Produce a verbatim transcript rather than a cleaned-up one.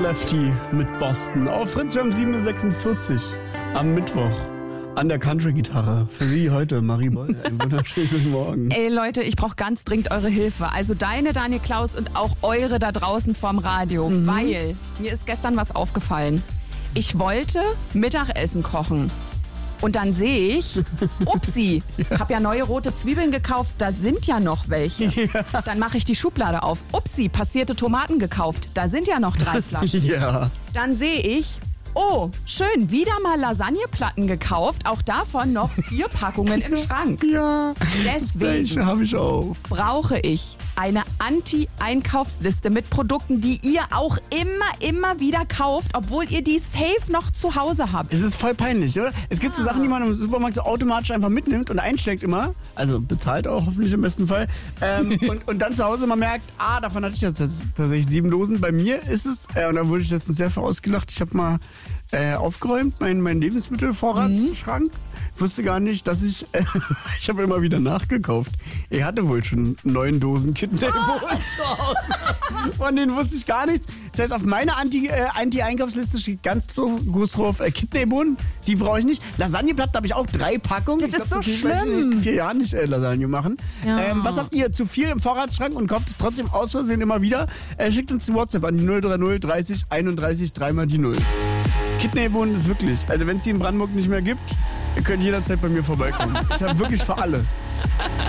Lefty mit Boston. Auf Fritz, wir haben sieben Uhr sechsundvierzig am Mittwoch. An der Country-Gitarre. Für Sie heute, Marie Boll. Einen wunderschönen guten Morgen. Ey Leute, ich brauche ganz dringend eure Hilfe. Also deine, Daniel Klaus und auch eure da draußen vorm Radio. Mhm. Weil mir ist gestern was aufgefallen. Ich wollte Mittagessen kochen. Und dann sehe ich, upsi, ja. Hab ja neue rote Zwiebeln gekauft, da sind ja noch welche. Ja. Dann mache ich die Schublade auf. Upsi, passierte Tomaten gekauft, da sind ja noch drei Flaschen. Ja. Dann sehe ich, oh, schön, wieder mal Lasagneplatten gekauft, auch davon noch vier Packungen im Schrank. Ja, deswegen habe ich auch. Brauche ich eine Anti-Einkaufsliste mit Produkten, die ihr auch immer, immer wieder kauft, obwohl ihr die safe noch zu Hause habt. Es ist voll peinlich, oder? Es gibt ja. so Sachen, die man im Supermarkt so automatisch einfach mitnimmt und einsteckt immer. Also bezahlt auch hoffentlich im besten Fall. Ähm, und, und dann zu Hause man merkt, ah, davon hatte ich jetzt tatsächlich sieben Dosen. Bei mir ist es, äh, und da wurde ich letztens sehr für ausgelacht, ich habe mal äh, aufgeräumt, meinen mein Lebensmittelvorratsschrank. Mhm. Ich wusste gar nicht, dass ich, äh, ich habe immer wieder nachgekauft. Ich hatte wohl schon neun Dosen Kidneybohnen zu Hause. Von denen wusste ich gar nichts. Das heißt, auf meiner Anti, äh, Anti-Einkaufsliste steht ganz groß drauf äh, Kidneybohnen. Die brauche ich nicht. Lasagneplatten habe ich auch drei Packungen. Das ich ist glaub, so so schlimm. Ich in den nächsten vier Jahren nicht äh, Lasagne machen. Ja. Ähm, was habt ihr? Zu viel im Vorratsschrank und kauft es trotzdem aus Versehen immer wieder? Äh, schickt uns die WhatsApp an die null drei null dreißig einunddreißig dreimal die null. Kidneybohnen ist wirklich, also wenn es die in Brandenburg nicht mehr gibt, ihr könnt jederzeit bei mir vorbeikommen. Ich habe wirklich für alle.